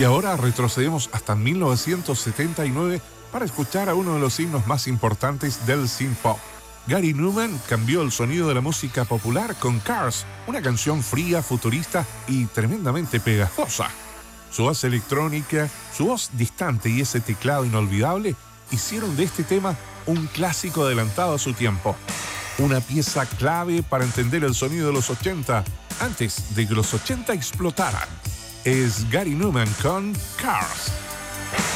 Y ahora retrocedemos hasta 1979 para escuchar a uno de los himnos más importantes del synth pop. Gary Numan cambió el sonido de la música popular con Cars, una canción fría, futurista y tremendamente pegajosa. Su voz electrónica, su voz distante y ese teclado inolvidable hicieron de este tema un clásico adelantado a su tiempo. Una pieza clave para entender el sonido de los 80, antes de que los 80 explotaran. Es Gary Numan con Cars.